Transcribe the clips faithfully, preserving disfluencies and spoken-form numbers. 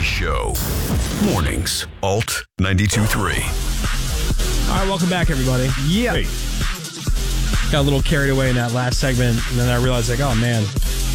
Show. Mornings, Alt ninety-two point three. All right, welcome back, everybody. Yeah. Hey. Got a little carried away in that last segment, and then I realized, like, oh, man.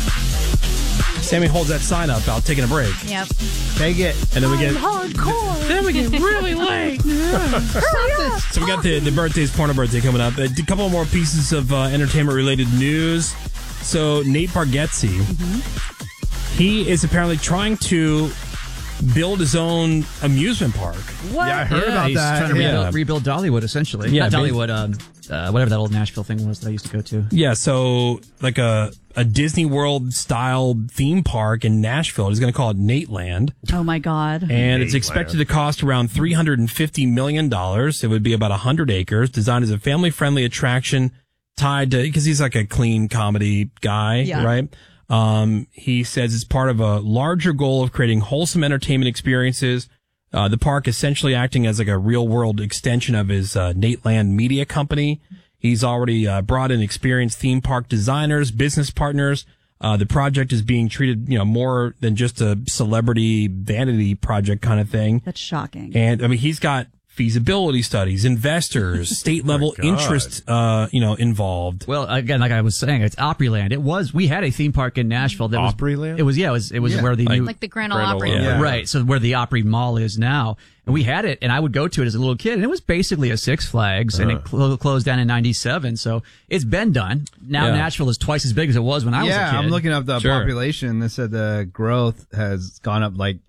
Sammy holds that sign up about taking a break. Yep. Take it. And then we get hardcore. Then we get really late. Yeah. So we got the, the birthdays, porno birthday coming up. A couple more pieces of uh, entertainment-related news. So Nate Bargatze, mm-hmm. he is apparently trying to build his own amusement park. What? Yeah, I heard yeah, about he's that. Trying to yeah. rebuild, rebuild Dollywood, essentially. Yeah, Not Dollywood, um, uh, whatever that old Nashville thing was that I used to go to. Yeah, so like a, a Disney World-style theme park in Nashville. He's going to call it Nateland. Oh, my God. And Nate it's expected Land. to cost around three hundred fifty million dollars. It would be about one hundred acres, designed as a family-friendly attraction tied to, because he's like a clean comedy guy, yeah. right? Um, he says it's part of a larger goal of creating wholesome entertainment experiences. Uh, the park essentially acting as like a real world extension of his, uh, Nateland media company. He's already, uh, brought in experienced theme park designers, business partners. Uh, the project is being treated, you know, more than just a celebrity vanity project kind of thing. That's shocking. And I mean, he's got feasibility studies, investors, state level oh interest, uh, you know, involved. Well, again, like I was saying, it's Opryland. It was, we had a theme park in Nashville that was, Opryland? It was, yeah, it was, it was Yeah. where the Like- new, Like the Grand Ole Grand Ole Opry. Opry. Yeah. right. So where the Opry Mall is now. And we had it, and I would go to it as a little kid, and it was basically a Six Flags, and it cl- closed down in ninety-seven. So it's been done. Now Yeah. Nashville is twice as big as it was when I was a Yeah, kid. I'm looking up the Sure. population. They said the growth has gone up like,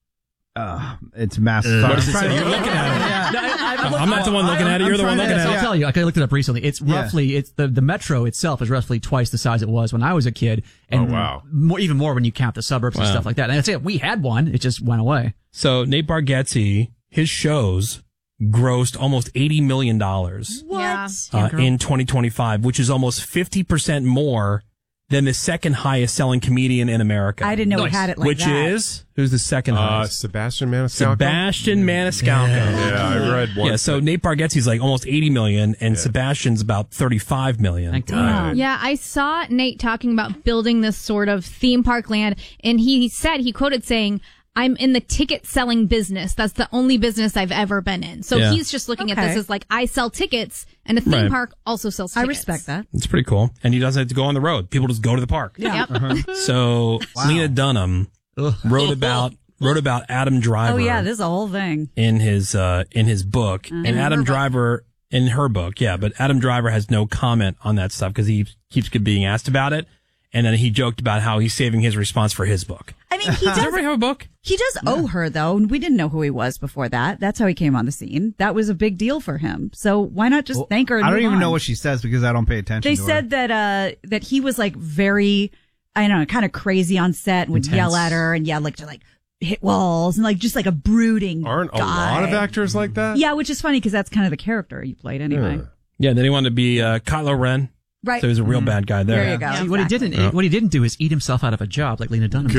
uh, it's massive. What does it I'm say? trying to- You're looking at it. Yeah. No, I, I, I'm not the one looking at it. You're the one trying to- looking at I'll it. tell you. I looked it up recently. It's Yeah. roughly it's the the metro itself is roughly twice the size it was when I was a kid, and Oh, wow. more, even more when you count the suburbs and Wow. stuff like that. And that's it. We had one. It just went away. So Nate Bargatze, his shows grossed almost eighty million dollars Yeah. uh, in twenty twenty-five, which is almost fifty percent more than the second highest selling comedian in America. I didn't know Nice. we had it like which that. is, who's the second Uh, highest? Sebastian Maniscalco. Sebastian Maniscalco. Yeah, I read one. Yeah, so Nate Bargatze's like almost eighty million and Sebastian's about thirty-five million. Thank God. Yeah, I saw Nate talking about building this sort of theme park land, and he said, he quoted saying, I'm in the ticket selling business. That's the only business I've ever been in. So Yeah. he's just looking Okay. at this as like, I sell tickets, and a theme Right. park also sells I tickets. respect that. It's pretty cool. And he doesn't have to go on the road. People just go to the park. Yeah. Yep. So Lena Dunham wrote about wrote about Adam Driver Oh, yeah, this is a whole thing. in his uh in his book. Uh-huh. And Adam Driver in her book, yeah, but Adam Driver has no comment on that stuff because he keeps being asked about it. And then he joked about how he's saving his response for his book. I mean, he Does does, everybody have a book? he does owe her, though. We didn't know who he was before that. That's how he came on the scene. That was a big deal for him. So why not just Well, thank her and I don't move even on? know what she says because I don't pay attention They to her. said that uh that he was like very, I don't know, kind of crazy on set and would Intense. yell at her and yeah, like to like hit walls and like just like a brooding Aren't a guy. lot of actors like that? Yeah, which is funny because that's kind of the character you played anyway. Yeah. Yeah, then he wanted to be uh, Kylo Ren. Right. So he was a real bad guy there. There you go. See, what he didn't Yeah. what he didn't do is eat himself out of a job like Lena Dunham.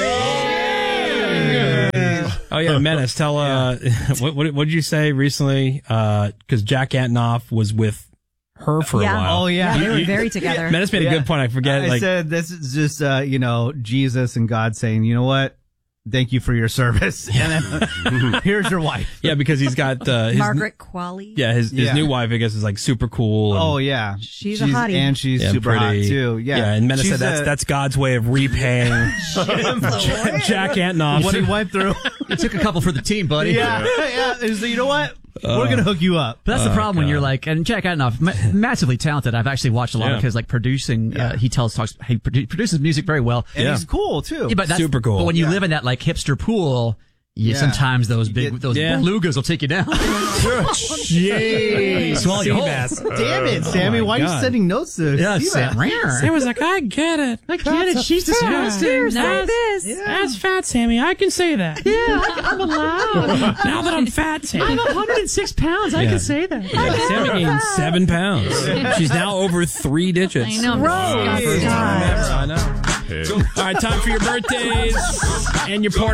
Oh yeah, Menace. Tell uh, what what what did you say recently? Because Jack Antonoff was with her for Yeah. a while. Oh, yeah. Yeah, they You- were you- very together. Menace made a Yeah. good point. I forget. I like, said this is just, uh, you know, Jesus and God saying, you know what? Thank you for your service. And then, here's your wife. yeah, because he's got uh, his, Margaret Qualley. Yeah, his his Yeah. new wife, I guess, is like super cool. And, Oh, yeah. She's a hottie. And she's yeah, super pretty, hot, too. Yeah. yeah. And Menace She's said that's a- that's God's way of repaying Jack Antonoff. what he went through. You took a couple for the team, buddy. yeah. Yeah. So, you know what? We're going to hook you up. But that's the Oh, problem when God. you're like, and Jack Antonoff, ma- massively talented. I've actually watched a lot Yeah. of his like producing. Yeah. Uh, he tells talks. He produ- produces music very well. And Yeah. he's cool, too. Yeah, but that's, Super cool. But when you Yeah. live in that like hipster pool, you, Yeah. sometimes those You big get- those Yeah. belugas will take you down. Jeez. Swallow your whole. Damn it, Sammy. Oh my Why are you God. sending notes to Yeah, Steve? Sam. It was like, I get it. I get it. She's disgusting. Say this. That's fat, Sammy. I can say that. Yeah, I, I'm allowed. Now that I'm fat, Sammy. I'm one hundred six pounds. I Yeah. can say that. Yeah, Sammy gained seven pounds. She's now over three digits. I know. Gross. Disgusting. First time ever. I know. Hey. All right, time for your birthdays and your porn.